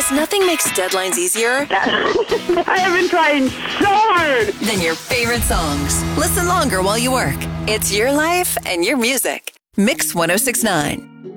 Because nothing makes deadlines easier I have been trying so hard. than your favorite songs. Listen longer while you work. It's your life and your music. Mix 1069.